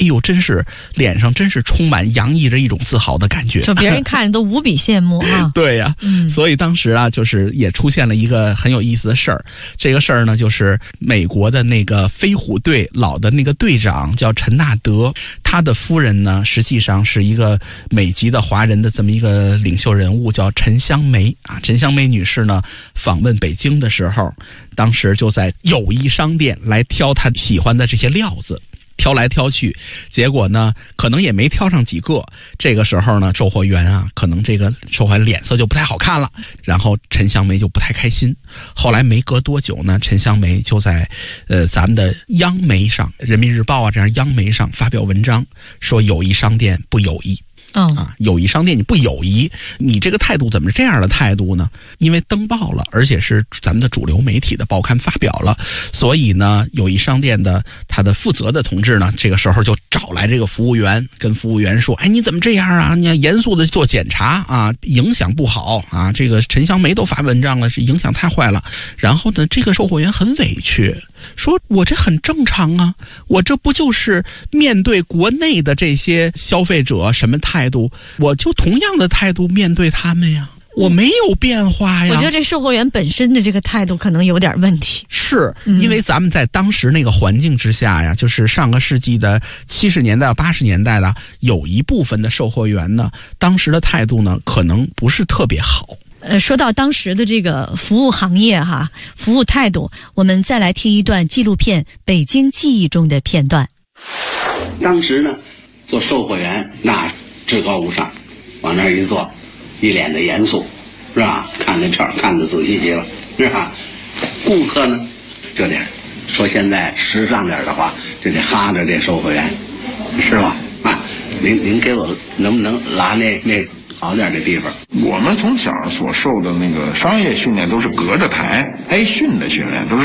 呦，真是脸上真是充满洋溢着一种自豪的感觉， 就别人看着都无比羡慕啊。 对呀，所以当时啊，就是也出现了一个很有意思的事儿。这个事儿呢，就是美国的那个飞虎队老的那个队长叫陈纳德，他的夫人呢，实际上是一个美籍的华人的这么一个领袖人物，叫陈香梅啊。陈香梅女士呢，访问北京的时候，当时就在友谊商店来挑她喜欢的这些料子。挑来挑去，结果呢，可能也没挑上几个。这个时候呢，售货员啊，可能这个售货员脸色就不太好看了，然后陈香梅就不太开心。后来没隔多久呢，陈香梅就在咱们的央媒上，《人民日报》啊这样央媒上发表文章，说友谊商店不友谊。友谊商店你不友谊，你这个态度怎么是这样的态度呢？因为登报了，而且是咱们的主流媒体的报刊发表了，所以呢，友谊商店的他的负责的同志呢，这个时候就找来这个服务员，跟服务员说：“哎，你怎么这样啊？你要严肃的做检查啊，影响不好啊！这个陈香梅都发文章了，是影响太坏了。”然后呢，这个售货员很委屈。说我这很正常啊，我这不就是面对国内的这些消费者什么态度，我就同样的态度面对他们呀，我没有变化呀。 我觉得这售货员本身的这个态度可能有点问题。 是因为咱们在当时那个环境之下呀，就是上个世纪的70年代80年代的，有一部分的售货员呢，当时的态度呢可能不是特别好。 说到当时的这个服务行业哈，服务态度，我们再来听一段纪录片《北京记忆》中的片段。 当时呢，做售货员那至高无上，往那儿一坐，一脸的严肃，是吧？看那票看得仔细极了，是吧？顾客呢，就得说现在时尚点的话，就得哈着这售货员，是吧？啊，您给我能不能拉那好点的地方？ 我们从小所受的那个商业训练都是隔着台挨训的训练，都是